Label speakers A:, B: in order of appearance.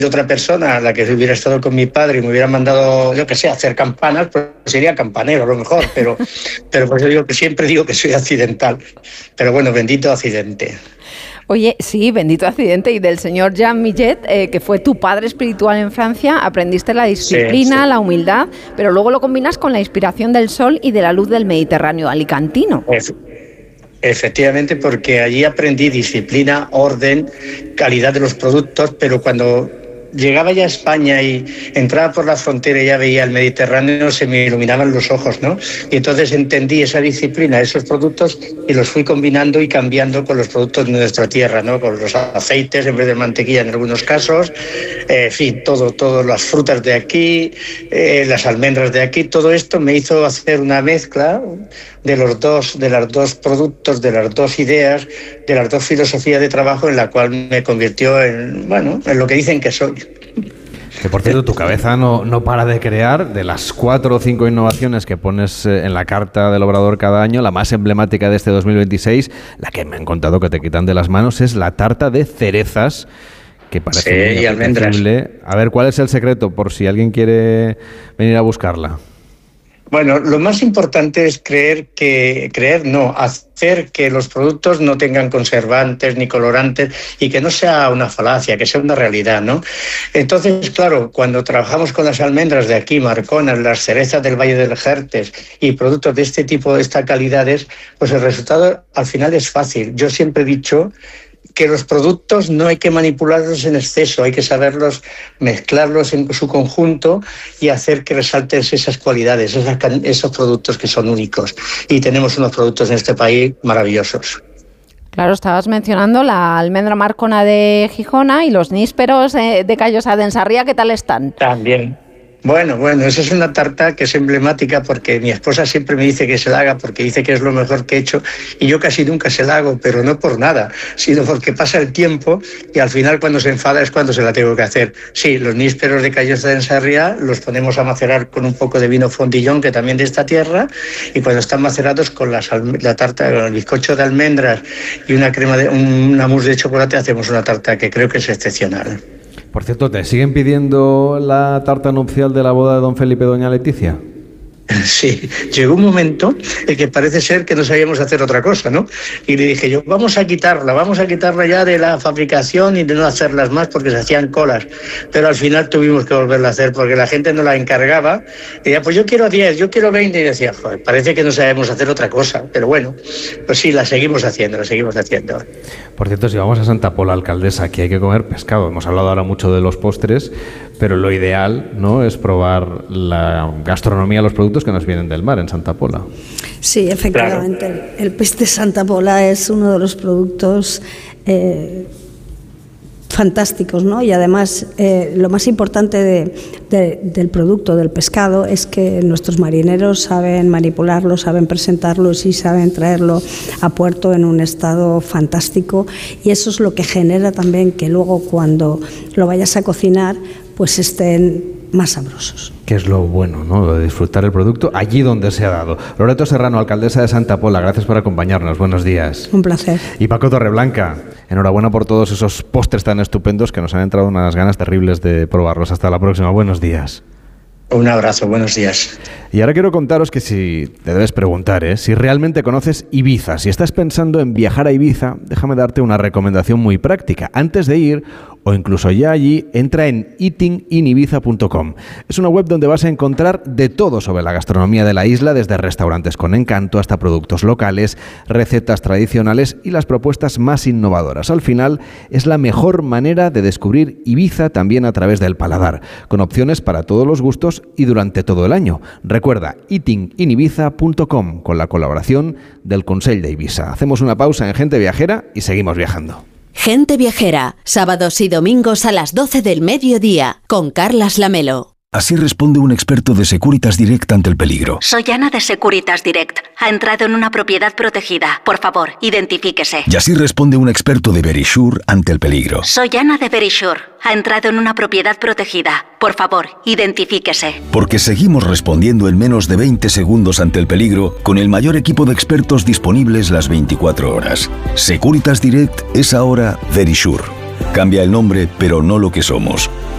A: otra persona a la que hubiera estado con mi padre y me hubiera mandado, yo qué sé, a hacer campanas, pues sería campanero a lo mejor, pero pues yo digo que siempre digo que soy accidental. Pero bueno, bendito accidente.
B: Oye, sí, bendito accidente. Y del señor Jean Millet, que fue tu padre espiritual en Francia, aprendiste la disciplina, sí. La humildad, pero luego lo combinas con la inspiración del sol y de la luz del Mediterráneo alicantino.
A: Efectivamente, porque allí aprendí disciplina, orden, calidad de los productos, pero cuando llegaba ya a España y entraba por la frontera y ya veía el Mediterráneo, se me iluminaban los ojos, ¿no? Y entonces entendí esa disciplina, esos productos, y los fui combinando y cambiando con los productos de nuestra tierra, ¿no? Con los aceites en vez de mantequilla en algunos casos, en fin, todas las frutas de aquí, las almendras de aquí, todo esto me hizo hacer una mezcla de los dos productos, de las dos ideas, de las dos filosofías de trabajo, en la cual me convirtió en lo que dicen que soy.
C: Que por cierto, tu cabeza no para de crear. De las 4 o 5 innovaciones que pones en la carta del Obrador cada año, la más emblemática de este 2026, la que me han contado que te quitan de las manos, es la tarta de cerezas, que parece muy apetecible. A ver, ¿cuál es el secreto? Por si alguien quiere venir a buscarla.
A: Bueno, lo más importante es hacer que los productos no tengan conservantes ni colorantes y que no sea una falacia, que sea una realidad, ¿no? Entonces, claro, cuando trabajamos con las almendras de aquí, Marconas, las cerezas del Valle del Jertes y productos de este tipo, de estas calidades, pues el resultado al final es fácil. Yo siempre he dicho que los productos no hay que manipularlos en exceso, hay que saberlos mezclarlos en su conjunto y hacer que resalten esas cualidades, esos productos que son únicos. Y tenemos unos productos en este país maravillosos.
B: Claro, estabas mencionando la almendra marcona de Gijona y los nísperos de Callosa de Ensarría, ¿qué tal están?
A: También. Bueno, esa es una tarta que es emblemática porque mi esposa siempre me dice que se la haga porque dice que es lo mejor que he hecho y yo casi nunca se la hago, pero no por nada, sino porque pasa el tiempo y al final cuando se enfada es cuando se la tengo que hacer. Sí, los nísperos de Callosa de Ensarría los ponemos a macerar con un poco de vino Fondillón, que también de esta tierra, y cuando están macerados con la tarta, con el bizcocho de almendras y una mousse de chocolate, hacemos una tarta que creo que es excepcional.
C: Por cierto, ¿te siguen pidiendo la tarta nupcial de la boda de don Felipe y doña Leticia?
A: Sí, llegó un momento en que parece ser que no sabíamos hacer otra cosa, ¿no? Y le dije yo, vamos a quitarla ya de la fabricación y de no hacerlas más porque se hacían colas. Pero al final tuvimos que volverla a hacer porque la gente no la encargaba. Y decía, pues yo quiero 10, yo quiero 20. Y decía, joder, parece que no sabemos hacer otra cosa. Pero bueno, pues sí, la seguimos haciendo.
C: Por cierto, si vamos a Santa Pola, alcaldesa, aquí hay que comer pescado. Hemos hablado ahora mucho de los postres, pero lo ideal, ¿no?, es probar la gastronomía, los productos que nos vienen del mar en Santa Pola.
D: Sí, efectivamente. Claro. El pez de Santa Pola es uno de los productos fantásticos, ¿no? Y además lo más importante del producto, del pescado, es que nuestros marineros saben manipularlo, saben presentarlo y saben traerlo a puerto en un estado fantástico, y eso es lo que genera también que luego cuando lo vayas a cocinar pues estén más sabrosos.
C: Que es lo bueno, ¿no?, de disfrutar el producto allí donde se ha dado. Loreto Serrano, alcaldesa de Santa Pola, gracias por acompañarnos. Buenos días.
D: Un placer.
C: Y Paco Torreblanca, enhorabuena por todos esos postres tan estupendos que nos han entrado unas ganas terribles de probarlos. Hasta la próxima. Buenos días.
A: Un abrazo, buenos días.
C: Y ahora quiero contaros que si te debes preguntar, si realmente conoces Ibiza, si estás pensando en viajar a Ibiza, déjame darte una recomendación muy práctica. Antes de ir, o incluso ya allí, entra en eatinginIbiza.com. Es una web donde vas a encontrar de todo sobre la gastronomía de la isla, desde restaurantes con encanto hasta productos locales, recetas tradicionales y las propuestas más innovadoras. Al final, es la mejor manera de descubrir Ibiza también a través del paladar, con opciones para todos los gustos y durante todo el año. Recuerda, eatinginIbiza.com, con la colaboración del Consell de Ibiza. Hacemos una pausa en Gente Viajera y seguimos viajando.
E: Gente Viajera, sábados y domingos a las 12 del mediodía, con Carlas Lamelo.
F: Así responde un experto de Securitas Direct ante el peligro.
G: Soy Ana de Securitas Direct. Ha entrado en una propiedad protegida. Por favor, identifíquese.
F: Y así responde un experto de Verisure ante el peligro.
G: Soy Ana de Verisure. Ha entrado en una propiedad protegida. Por favor, identifíquese.
F: Porque seguimos respondiendo en menos de 20 segundos ante el peligro con el mayor equipo de expertos disponibles las 24 horas. Securitas Direct es ahora Verisure. Cambia el nombre, pero no lo que somos.